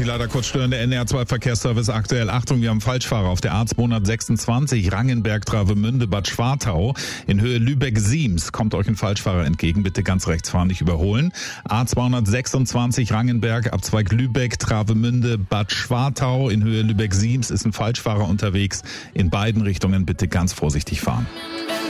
ich leider kurz stören. Der NR2 Verkehrsservice aktuell. Achtung, wir haben Falschfahrer auf der A226 Rangenberg-Travemünde Bad Schwartau in Höhe Lübeck-Siems. Kommt euch ein Falschfahrer entgegen, bitte ganz rechts fahren, nicht überholen. A226 Rangenberg, Abzweig Lübeck, Travemünde Bad Schwartau in Höhe Lübeck-Siems ist ein Falschfahrer unterwegs. In beiden Richtungen bitte ganz vorsichtig fahren.